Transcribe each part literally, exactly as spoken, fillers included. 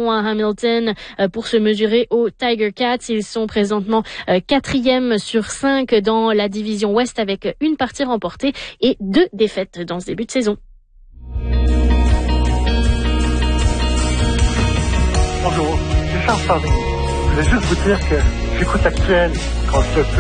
iront à Hamilton pour se mesurer aux Tiger Cats. Ils sont présentement quatrième sur cinq dans la division Ouest avec une partie remportée et deux défaites dans ce début de saison. Bonjour, c'est Charles Favre. Je voulais juste vous dire que j'écoute Actuel quand je peux.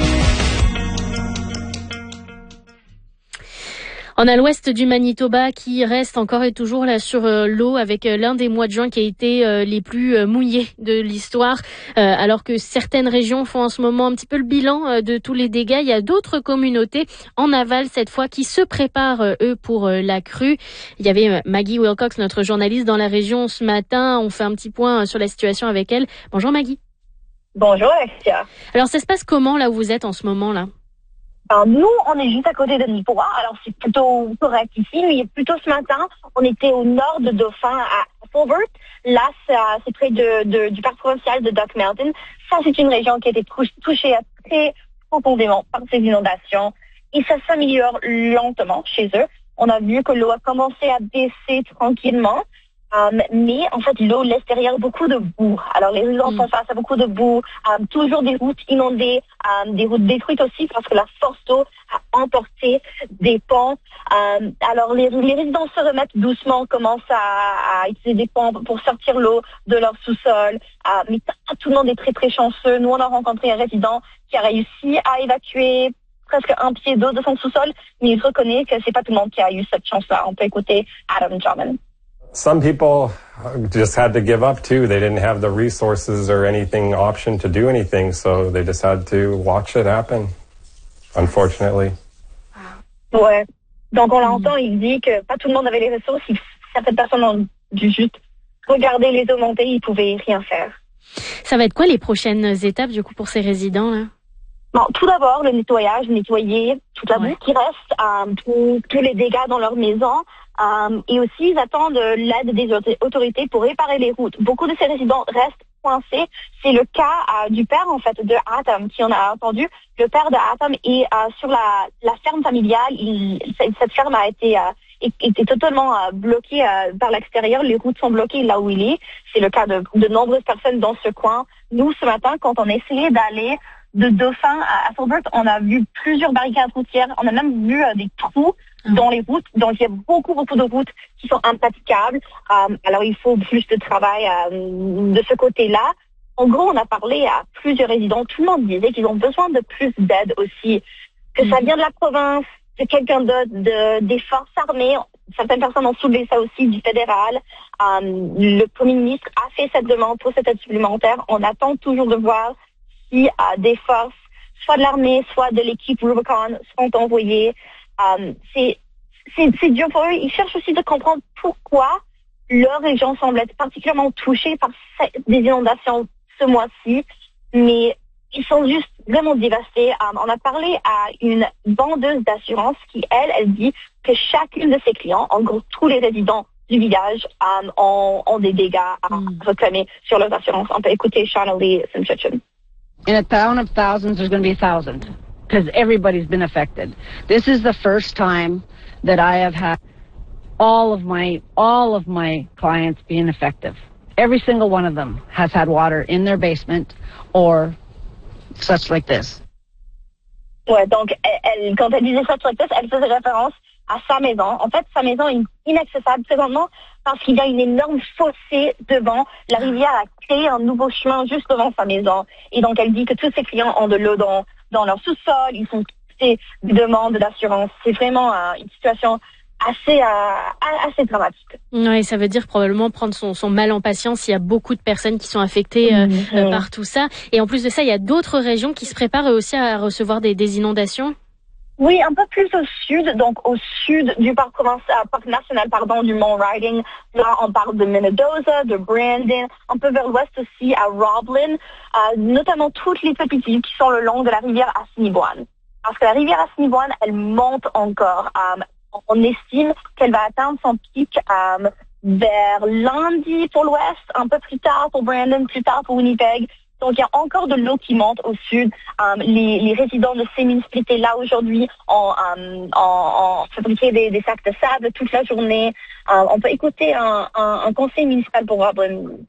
On a l'ouest du Manitoba qui reste encore et toujours là sur euh, l'eau avec euh, l'un des mois de juin qui a été euh, les plus euh, mouillés de l'histoire. Euh, alors que certaines régions font en ce moment un petit peu le bilan euh, de tous les dégâts, il y a d'autres communautés en aval cette fois qui se préparent euh, eux pour euh, la crue. Il y avait euh, Maggie Wilcox, notre journaliste dans la région ce matin. On fait un petit point euh, sur la situation avec elle. Bonjour Maggie. Bonjour Alexia. Alors ça se passe comment là où vous êtes en ce moment là? Alors, nous, on est juste à côté de Nipawin, alors c'est plutôt correct ici, mais plutôt ce matin, on était au nord de Dauphin, à Fulbert. Là, c'est près de, de, du parc provincial de Duck Mountain. Ça, c'est une région qui a été touchée très profondément par ces inondations et ça s'améliore lentement chez eux. On a vu que l'eau a commencé à baisser tranquillement. Um, mais en fait, l'eau laisse derrière beaucoup de boue. Alors, les résidents font face à beaucoup de boue, um, toujours des routes inondées, um, des routes détruites aussi parce que la force d'eau a emporté des ponts. Um, alors, les, les résidents se remettent doucement, commencent à, à utiliser des ponts pour sortir l'eau de leur sous-sol. Uh, mais tout le monde est très, très chanceux. Nous, on a rencontré un résident qui a réussi à évacuer presque un pied d'eau de son sous-sol, mais il reconnaît que c'est pas tout le monde qui a eu cette chance-là. On peut écouter Adam Drummond. Some people just had to give up too. They didn't have the resources or anything option to do anything, so they just had to watch it happen, unfortunately. Ouais. Donc on l'entend, il dit que pas tout le monde avait les ressources. Certaines personnes ont dû juste regarder les eaux monter, ils pouvaient rien faire. Ça va être quoi les prochaines étapes du coup pour ces résidents là? Bon, tout d'abord, le nettoyage, nettoyer toute la boue qui reste, euh, tous, tous les dégâts dans leur maison. Euh, et aussi, ils attendent l'aide des autorités pour réparer les routes. Beaucoup de ces résidents restent coincés. C'est le cas euh, du père, en fait, de Atom, qui on a entendu. Le père de Atom est euh, sur la, la ferme familiale. Il, cette ferme a été euh, était totalement euh, bloquée euh, par l'extérieur. Les routes sont bloquées là où il est. C'est le cas de, de nombreuses personnes dans ce coin. Nous, ce matin, quand on a essayé d'aller de Dauphin à Fulbert, on a vu plusieurs barricades routières. On a même vu euh, des trous dans les routes. Donc, il y a beaucoup, beaucoup de routes qui sont impraticables. Euh, alors, il faut plus de travail euh, de ce côté-là. En gros, on a parlé à plusieurs résidents. Tout le monde disait qu'ils ont besoin de plus d'aide aussi. Que ça vient de la province, de quelqu'un d'autre, de, des forces armées. Certaines personnes ont soulevé ça aussi du fédéral. Euh, le premier ministre a fait cette demande pour cette aide supplémentaire. On attend toujours de voir si euh, des forces, soit de l'armée, soit de l'équipe Rubicon, seront envoyées. Um, c'est, c'est, c'est dur pour eux. Ils cherchent aussi de comprendre pourquoi leur région semble être particulièrement touchée par des inondations ce mois-ci, mais ils sont juste vraiment dévastés. Um, on a parlé à une vendeuse d'assurance qui, elle, elle dit que chacune de ses clients, en gros tous les résidents du village, um, ont, ont des dégâts à mm. réclamer sur leurs assurances. On peut écouter Shanalee Simpson. In a town of thousands, there's going to be a thousand. Because everybody's been affected. This is the first time that I have had all of my all of my clients being effective. Every single one of them has had water in their basement or such like this. Ouais, donc elle, elle, quand elle disait such like this, elle faisait référence à sa maison. En fait, sa maison est inaccessible présentement parce qu'il y a une énorme fossé devant. La rivière a créé un nouveau chemin juste devant sa maison. Et donc, elle dit que tous ses clients ont de l'eau dans, dans leur sous-sol. Ils font des demandes d'assurance. C'est vraiment euh, une situation assez euh, assez dramatique. Oui, ça veut dire probablement prendre son, son mal en patience. Il y a beaucoup de personnes qui sont affectées euh, mmh. euh, par tout ça. Et en plus de ça, il y a d'autres régions qui se préparent eux aussi à recevoir des, des inondations. Oui, un peu plus au sud, donc au sud du parc, provincial, parc national pardon, du Mont Riding. Là, on parle de Minnedosa, de Brandon, un peu vers l'ouest aussi à Roblin, euh, notamment toutes les petites villes qui sont le long de la rivière Assiniboine. Parce que la rivière Assiniboine, elle monte encore. Euh, on estime qu'elle va atteindre son pic euh, vers lundi pour l'ouest, un peu plus tard pour Brandon, plus tard pour Winnipeg. Donc, il y a encore de l'eau qui monte au sud. Um, les, les résidents de ces municipalités là aujourd'hui ont, um, ont, ont fabriqué des, des sacs de sable toute la journée. Um, on peut écouter un, un, un conseil municipal pour Roblin